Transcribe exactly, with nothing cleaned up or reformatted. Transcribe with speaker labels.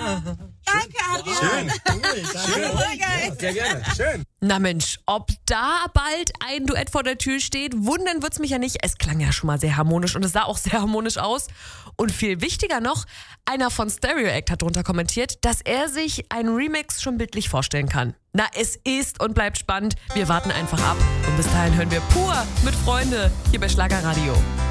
Speaker 1: Danke, Adrian.
Speaker 2: Schön.
Speaker 3: Cool, danke.
Speaker 1: Schön.
Speaker 2: Sehr gerne. Schön.
Speaker 4: Na Mensch, ob da bald ein Duett vor der Tür steht, wundern wird's mich ja nicht. Es klang ja schon mal sehr harmonisch und es sah auch sehr harmonisch aus. Und viel wichtiger noch, einer von Stereo Act hat drunter kommentiert, dass er sich einen Remix schon bildlich vorstellen kann. Na, es ist und bleibt spannend. Wir warten einfach ab. Und bis dahin hören wir pur mit Freunde hier bei Schlagerradio.